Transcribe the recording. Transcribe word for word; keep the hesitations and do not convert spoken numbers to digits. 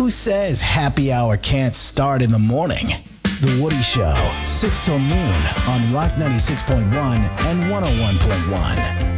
Who says happy hour can't start in the morning? The Woody Show, six till noon on Rock ninety-six point one and one oh one point one.